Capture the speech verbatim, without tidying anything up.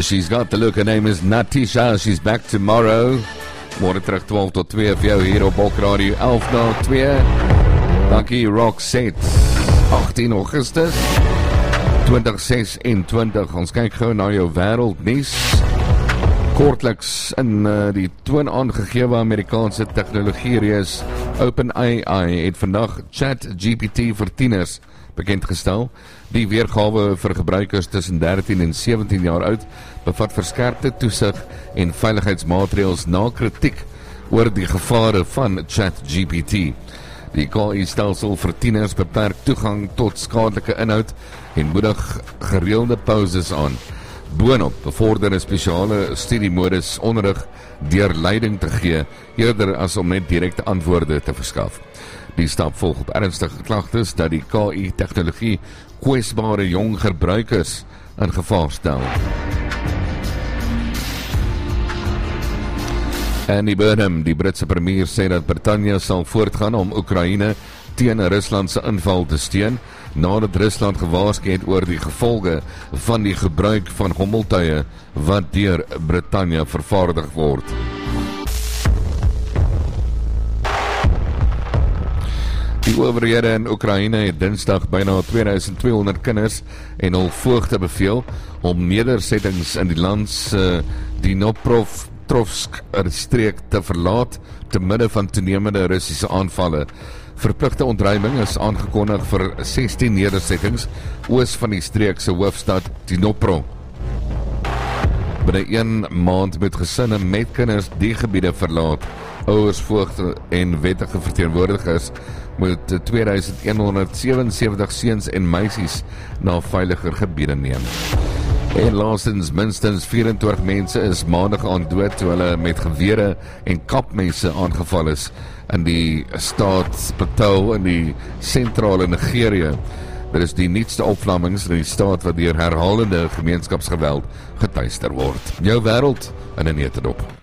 She's got the look, her name is Natisha, she's back tomorrow. Morgen terug twaalf tot twee vir jou hier op Bulk Radio elf na twee. Dankie Roxette. agtien Augustus twintig ses-en-twintig. Ons kyk gou na jou wêreldnuus. Kortliks in uh, die toon aangegewe Amerikaanse tegnologiereus OpenAI het vandag ChatGPT vir tieners bekendgestel. Die weergawe vir gebruikers tussen dertien en sewentien jaar oud bevat verskerpte toesig en veiligheidsmaatreëls na kritiek oor die gevare van ChatGPT. Die K I-stelsel vir tieners beperk toegang tot skadelike inhoud en moedig gereelde pauses aan. Boonop bevorder 'n spesiale studiemodus onderrig deur leiding te gee, eerder as om net direkte antwoorde te verskaf. Die stap volg op ernstige klagtes dat die K I-tegnologie kwesbare jong gebruikers in gevaar stel. Andy Burnham, die Britse premier, sê dat Brittanje sal voortgaan om Oekraïne teen Rusland se inval te steun, nadat Rusland gewaarsku het oor die gevolge van die gebruik van hommeltuie wat deur Brittanje vervaardig word. Die owerhede in Oekraïne het Dinsdag byna twee duisend tweehonderd kinders en hul voogte beveel om nedersettings in die land se Dnipropetrovsk-streek te verlaat te midde van toenemende Russiese aanvalle. Verpligte ontruiming is aangekondig vir sestien nedersettings oos van die streek se hoofstad Dnipro. Binne een maand moet gesinne met kinders die gebiede verlaat. Ouers, voogte en wettige verteenwoordigers moet twee duisend honderd sewensewentig seuns en meisies na veiliger gebiede neem. En laastens, minstens vyf-en-twintig mense is maandag aan dood toe hulle met gewere en kapmesse aangeval is in die staat Plateau in die sentrale Nigerië. Dit is die nuutste opvlammings in die staat wat deur herhalende gemeenskapsgeweld getuister word. Jou wêreld in 'n netedop.